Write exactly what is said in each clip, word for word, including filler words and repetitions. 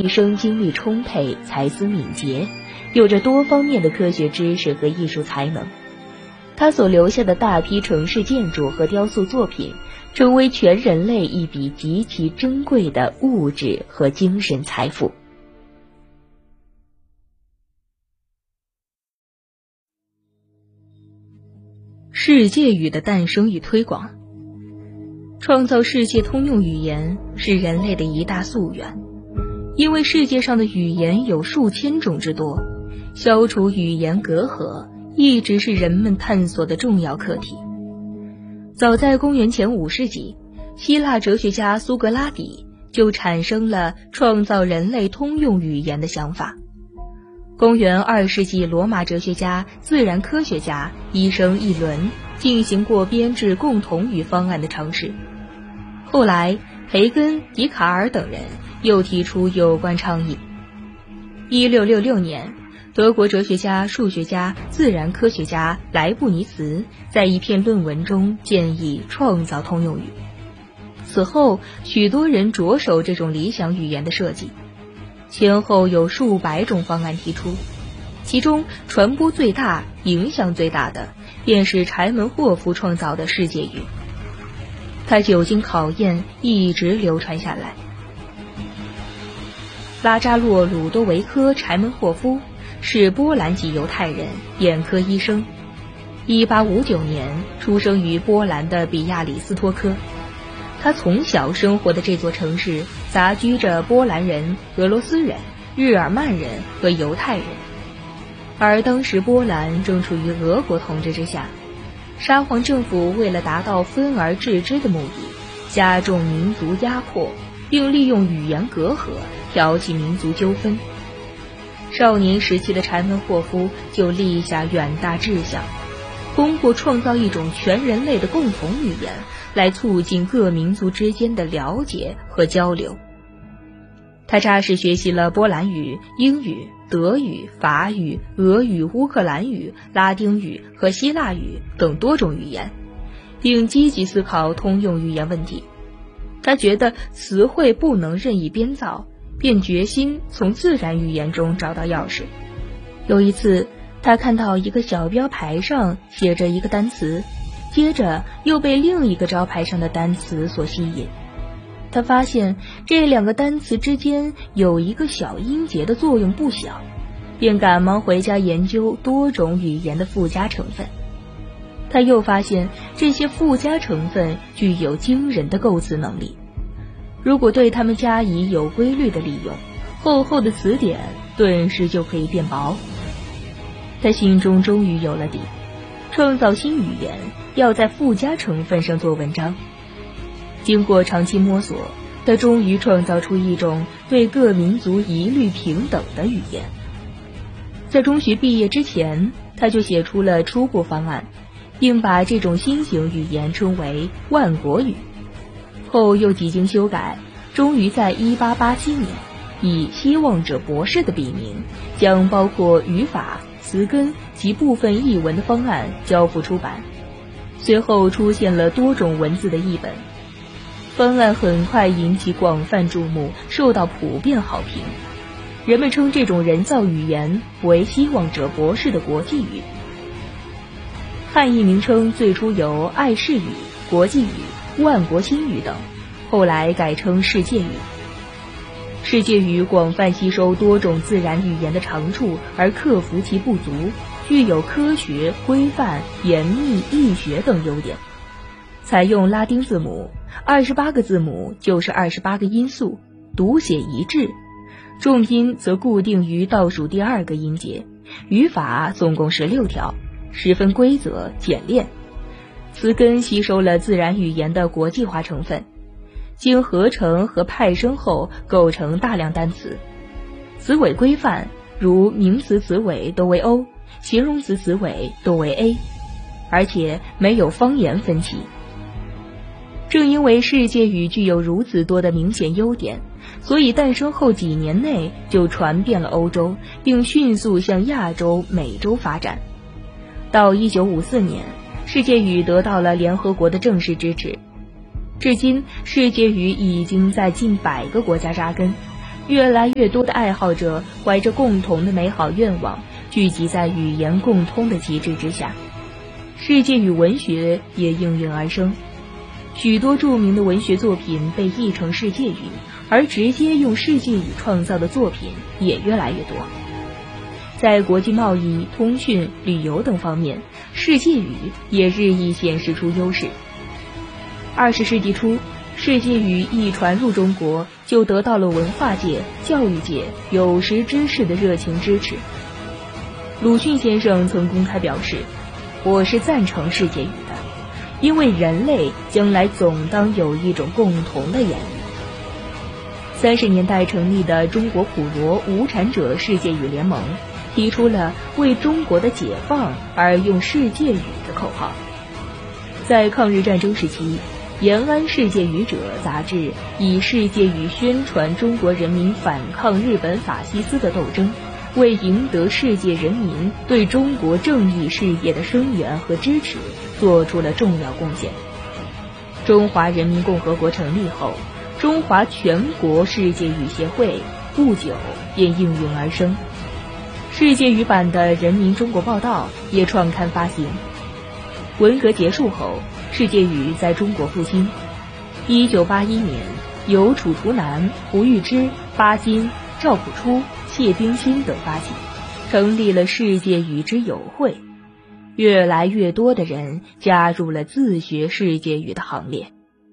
一生精力充沛，才思敏捷，有着多方面的科学知识和艺术才能。他所留下的大批城市建筑和雕塑作品，成为全人类一笔极其珍贵的物质和精神财富。世界语的诞生与推广。创造世界通用语言是人类的一大夙愿，因为世界上的语言有数千种之多，消除语言隔阂一直是人们探索的重要课题。早在公元前五世纪，希腊哲学家苏格拉底就产生了创造人类通用语言的想法。公元二世纪，罗马哲学家、自然科学家医生一轮进行过编制共同语方案的尝试。后来，培根、笛卡尔等人又提出有关倡议。一六六六年，德国哲学家、数学家、自然科学家莱布尼茨在一篇论文中建议创造通用语。此后，许多人着手这种理想语言的设计。前后有数百种方案提出，其中传播最大、影响最大的便是柴门霍夫创造的世界语。它久经考验，一直流传下来。拉扎洛·鲁多维科·柴门霍夫是波兰籍犹太人，眼科医生。一八五九年出生于波兰的比亚里斯托科。他从小生活的这座城市杂居着波兰人、俄罗斯人、日耳曼人和犹太人，而当时波兰正处于俄国统治之下，沙皇政府为了达到分而治之的目的，加重民族压迫，并利用语言隔阂挑起民族纠纷。少年时期的柴门霍夫就立下远大志向，通过创造一种全人类的共同语言来促进各民族之间的了解和交流。他扎实学习了波兰语、英语、德语、法语、俄语、乌克兰语、拉丁语和希腊语等多种语言，并积极思考通用语言问题。他觉得词汇不能任意编造，便决心从自然语言中找到钥匙。有一次，他看到一个小标牌上写着一个单词，接着又被另一个招牌上的单词所吸引。他发现这两个单词之间有一个小音节的作用不小，便赶忙回家研究多种语言的附加成分。他又发现这些附加成分具有惊人的构词能力，如果对它们加以有规律的利用，厚厚的词典顿时就可以变薄。他心中终于有了底，创造新语言要在附加成分上做文章。经过长期摸索，他终于创造出一种对各民族一律平等的语言。在中学毕业之前，他就写出了初步方案，并把这种新型语言称为万国语。后又几经修改，终于在一八八七年以希望者博士的笔名，将包括语法、词根及部分译文的方案交付出版。随后出现了多种文字的译本。方案很快引起广泛注目，受到普遍好评。人们称这种人造语言为希望者博士的国际语。汉译名称最初有爱世语、国际语、万国新语等，后来改称世界语。世界语广泛吸收多种自然语言的长处，而克服其不足，具有科学、规范、严密、易学等优点。采用拉丁字母，二十八个字母就是二十八个音素，读写一致。重音则固定于倒数第二个音节。语法总共十六条，十分规则简练。词根吸收了自然语言的国际化成分，经合成和派生后构成大量单词。词尾规范，如名词词尾都为 O， 形容词词尾都为 A， 而且没有方言分歧。正因为世界语具有如此多的明显优点，所以诞生后几年内就传遍了欧洲，并迅速向亚洲、美洲发展。到一九五四年，世界语得到了联合国的正式支持。至今，世界语已经在近百个国家扎根， 越来越多的爱好者怀着共同的美好愿望，聚集在语言共通的旗帜之下，世界语文学也应运而生。许多著名的文学作品被译成世界语，而直接用世界语创造的作品也越来越多。在国际贸易、通讯、旅游等方面，世界语也日益显示出优势。二十世纪初，世界语一传入中国，就得到了文化界、教育界有识之士的热情支持。鲁迅先生曾公开表示，我是赞成世界语的，因为人类将来总当有一种共同的言语。三十年代成立的中国普罗无产者世界语联盟，提出了为中国的解放而用世界语的口号。在抗日战争时期，延安世界语者杂志以世界语宣传中国人民反抗日本法西斯的斗争，为赢得世界人民对中国正义事业的声援和支持做出了重要贡献。中华人民共和国成立后，中华全国世界语协会不久便应运而生，世界语版的《人民中国报道》也创刊发行。文革结束后，世界语在中国复兴。一九八一年，由楚图南、胡玉芝、巴金、赵朴初、谢冰心等发起，成立了世界语之友会。越来越多的人加入了自学世界语的行列。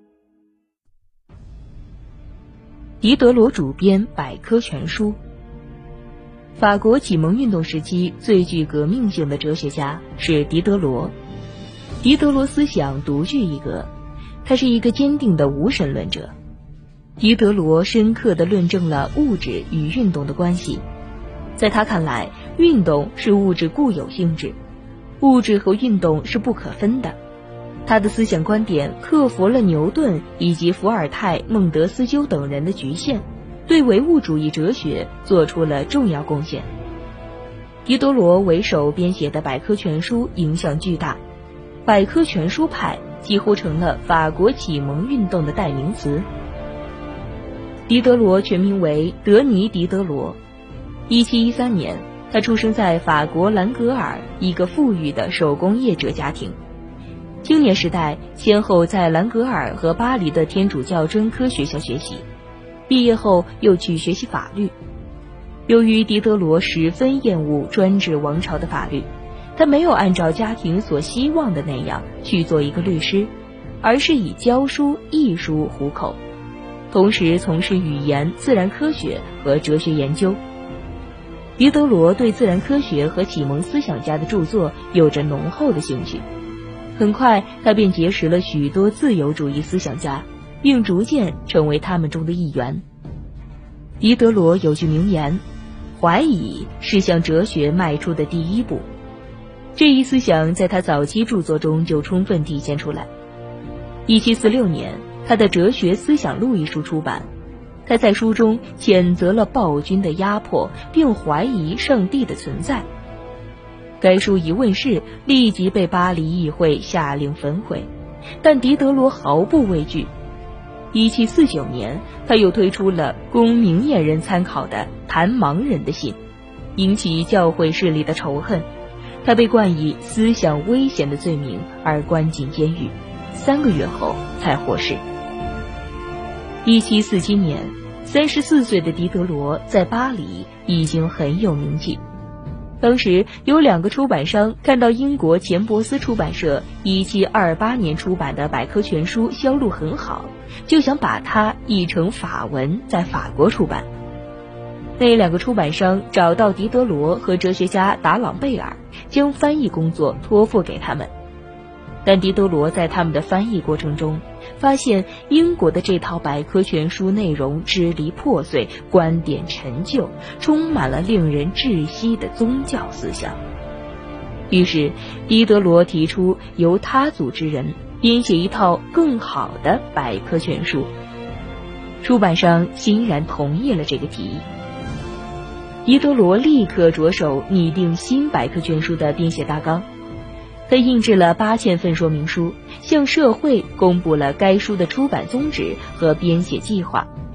狄德罗主编百科全书。法国启蒙运动时期最具革命性的哲学家是狄德罗。狄德罗思想独具一格，他是一个坚定的无神论者。狄德罗深刻地论证了物质与运动的关系。在他看来，运动是物质固有性质，物质和运动是不可分的。他的思想观点克服了牛顿以及伏尔泰、孟德斯鸠等人的局限，对唯物主义哲学做出了重要贡献。狄德罗为首编写的百科全书影响巨大，百科全书派几乎成了法国启蒙运动的代名词。狄德罗全名为德尼·狄德罗。一七一三年，他出生在法国兰格尔一个富裕的手工业者家庭。青年时代先后在兰格尔和巴黎的天主教专科学校学习，毕业后又去学习法律。由于狄德罗十分厌恶专制王朝的法律，他没有按照家庭所希望的那样去做一个律师，而是以教书、译书糊口，同时从事语言、自然科学和哲学研究。狄德罗对自然科学和启蒙思想家的著作有着浓厚的兴趣，很快他便结识了许多自由主义思想家，并逐渐成为他们中的一员。狄德罗有句名言，怀疑是向哲学迈出的第一步。这一思想在他早期著作中就充分体现出来。一七四六年，他的《哲学思想录》一书出版，他在书中谴责了暴君的压迫，并怀疑上帝的存在。该书一问世，立即被巴黎议会下令焚毁，但狄德罗毫不畏惧。一七四九年，他又推出了供明眼人参考的《谈盲人的信》，引起教会势力的仇恨。他被冠以思想危险的罪名而关进监狱，三个月后才获释。一七四七年，三十四岁的狄德罗在巴黎已经很有名气。当时有两个出版商看到英国钱伯斯出版社一七二八年出版的百科全书销路很好，就想把它译成法文在法国出版。那两个出版商找到狄德罗和哲学家达朗贝尔，将翻译工作托付给他们。但狄德罗在他们的翻译过程中发现，英国的这套百科全书内容支离破碎，观点陈旧，充满了令人窒息的宗教思想。于是狄德罗提出由他组织人编写一套更好的百科全书，出版商欣然同意了这个提议。狄德罗立刻着手拟定新百科全书的编写大纲，他印制了八千份说明书，向社会公布了该书的出版宗旨和编写计划，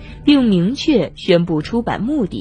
并明确宣布出版目的。